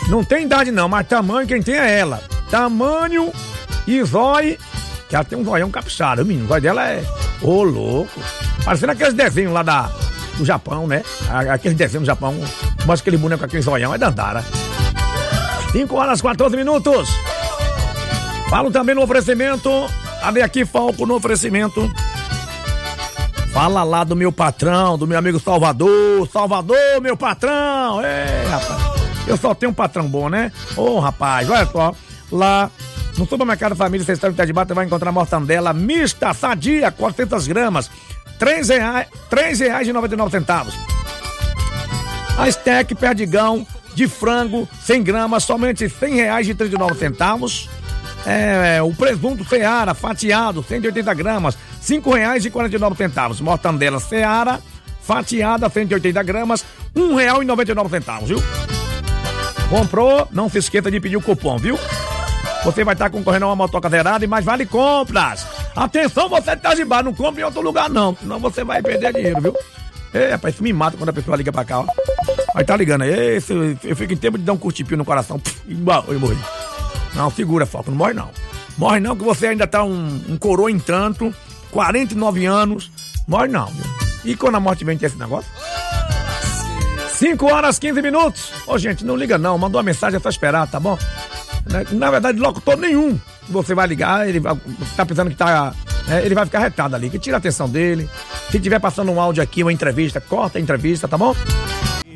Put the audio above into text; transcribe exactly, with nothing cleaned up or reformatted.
Não tem idade não, mas tamanho quem tem é ela. Tamanho e zóio, que ela tem um zoião caprichado, menino. O zóio dela é, ô oh, louco. Parecendo aqueles desenhos lá da, do Japão, né? Aqueles desenhos do Japão. Mostra aquele boneco com aquele zoião, é dandara. cinco horas e quatorze minutos. Falo também no oferecimento. Abri aqui Falco no oferecimento. Fala lá do meu patrão, do meu amigo Salvador. Salvador, meu patrão. É, rapaz. Eu só tenho um patrão bom, né? Ô, oh, rapaz, olha só. Lá no supermercado Família, você está em Itajibá, você vai encontrar mortandela mista, sadia, quatrocentas gramas. três reais, três reais e noventa e nove centavos. A steak perdigão de frango, cem gramas, somente cem reais e trinta e nove centavos. É, o presunto Seara, fatiado, cento e oitenta gramas, cinco reais e quarenta e nove centavos. Mortandela Seara, fatiada, cento e oitenta gramas, um real e noventa e nove centavos, viu? Comprou, não se esqueça de pedir o cupom, viu? Você vai estar concorrendo a uma motoca zerada e mais vale compras. Atenção, você de Itajibá, não compre em outro lugar não, senão você vai perder dinheiro, viu? É, rapaz, isso me mata quando a pessoa liga pra cá, ó. Aí tá ligando aí, esse, eu fico em tempo de dar um curtipio no coração. Pff, e eu morri. Não, segura, Falco, não morre não. Morre não, que você ainda tá um, um coroa em tanto, quarenta e nove anos. Morre não, viu? E quando a morte vem, tem esse negócio? cinco horas, quinze minutos. Ô, gente, não liga não, mandou uma mensagem, é só esperar, tá bom? Na, na verdade, locutor nenhum. Você vai ligar, ele vai, tá pensando que tá... É, ele vai ficar retado ali, que tira a atenção dele. Se tiver passando um áudio aqui, uma entrevista, corta a entrevista, tá bom?